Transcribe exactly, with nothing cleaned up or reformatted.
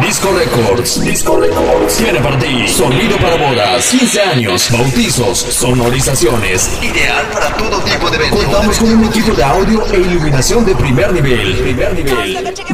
Disco Records. Disco Records tiene para ti sonido para bodas, quince años, bautizos, sonorizaciones. Ideal para todo tipo de eventos. Contamos con un equipo de audio e iluminación de primer nivel. Primer nivel.